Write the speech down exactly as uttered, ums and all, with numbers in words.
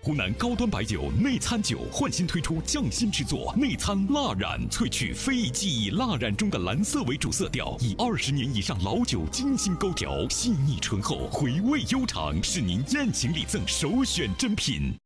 湖南高端白酒内参酒焕新推出匠心制作内参蜡染，萃取非遗技艺蜡染中的蓝色为主色调，以二十年以上老酒精心勾调，细腻醇厚，回味悠长，是您宴请礼赠首选珍品。